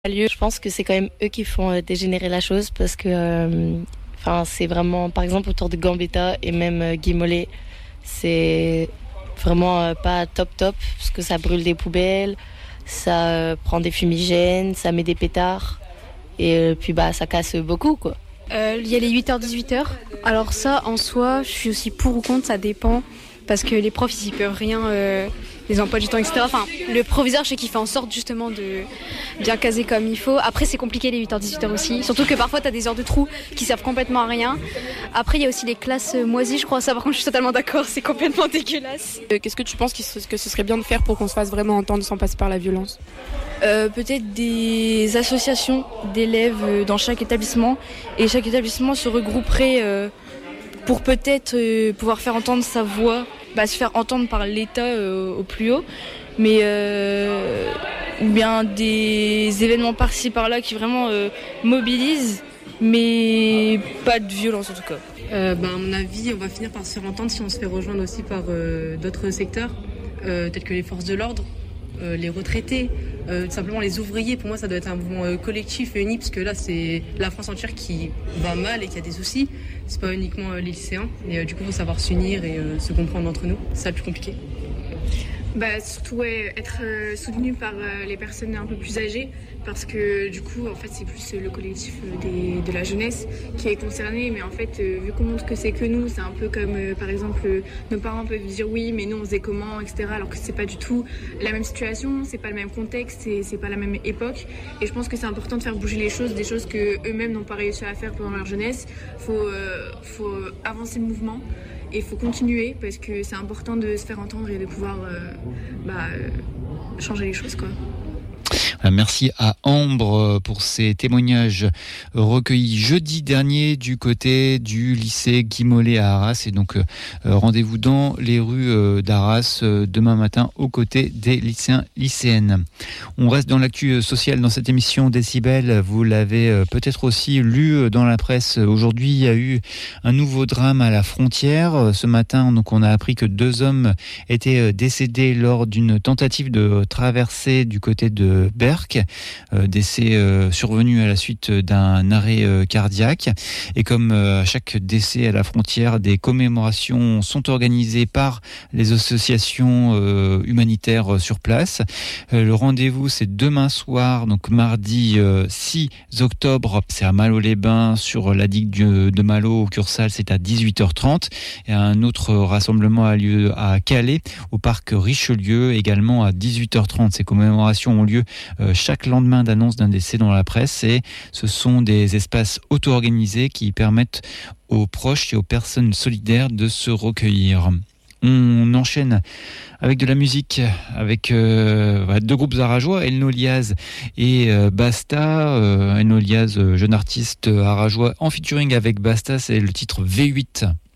lieu. Je pense que c'est quand même eux qui font dégénérer la chose parce que c'est vraiment, par exemple, autour de Gambetta et même Guy Mollet, c'est vraiment pas top parce que ça brûle des poubelles, ça prend des fumigènes, ça met des pétards et puis ça casse beaucoup quoi. Il y a les 8h, 18h. Alors ça, en soi, je suis aussi pour ou contre, ça dépend. Parce que les profs, ils y peuvent rien, les emplois du temps, etc. Enfin, le proviseur, je sais qu'il fait en sorte justement de bien caser comme il faut. Après, c'est compliqué les 8h, 18h aussi. Surtout que parfois, tu as des heures de trou qui servent complètement à rien. Après, il y a aussi les classes moisies, je crois. Ça, par contre, je suis totalement d'accord, c'est complètement dégueulasse. Qu'est-ce que tu penses que ce serait bien de faire pour qu'on se fasse vraiment entendre sans passer par la violence ? Peut-être des associations d'élèves dans chaque établissement. Et chaque établissement se regrouperait pour peut-être pouvoir faire entendre sa voix, se faire entendre par l'État au plus haut, mais ou bien des événements par-ci par-là qui vraiment mobilisent, mais pas de violence en tout cas. À mon avis, on va finir par se faire entendre si on se fait rejoindre aussi par d'autres secteurs, tels que les forces de l'ordre, les retraités, tout simplement les ouvriers. Pour moi, ça doit être un mouvement collectif et uni, parce que là, c'est la France entière qui va mal et qui a des soucis. C'est pas uniquement les lycéens. Et du coup, il faut savoir s'unir et se comprendre entre nous. C'est ça le plus compliqué. Surtout être soutenu par les personnes un peu plus âgées, parce que du coup en fait c'est plus le collectif de la jeunesse qui est concerné, mais en fait vu qu'on montre que c'est que nous, c'est un peu comme par exemple nos parents peuvent dire oui mais nous on faisait comment, etc., alors que c'est pas du tout la même situation, c'est pas le même contexte, c'est pas la même époque, et je pense que c'est important de faire bouger les choses, des choses que eux-mêmes n'ont pas réussi à faire pendant leur jeunesse. Faut avancer le mouvement. Et il faut continuer parce que c'est important de se faire entendre et de pouvoir changer les choses, quoi. Merci à Ambre pour ces témoignages recueillis jeudi dernier du côté du lycée Guy Mollet à Arras. Et donc rendez-vous dans les rues d'Arras demain matin aux côtés des lycéens lycéennes. On reste dans l'actu sociale dans cette émission Décibel. Vous l'avez peut-être aussi lu dans la presse. Aujourd'hui, il y a eu un nouveau drame à la frontière. Ce matin, donc, on a appris que 2 hommes étaient décédés lors d'une tentative de traversée du côté de Berck. Décès survenu à la suite d'un arrêt cardiaque. Et comme à chaque décès à la frontière, des commémorations sont organisées par les associations humanitaires sur place. Le rendez-vous, c'est demain soir, donc mardi 6 octobre. C'est à Malo-les-Bains, sur la digue de Malo au Cursal, c'est à 18h30. Et un autre rassemblement a lieu à Calais, au parc Richelieu, également à 18h30. Ces commémorations ont lieu chaque lendemain d'annonce d'un décès dans la presse, et ce sont des espaces auto-organisés qui permettent aux proches et aux personnes solidaires de se recueillir. On enchaîne avec de la musique, avec 2 groupes arajois, Elnoliaz et Basta. Elnoliaz, jeune artiste arajois en featuring avec Basta, c'est le titre V8.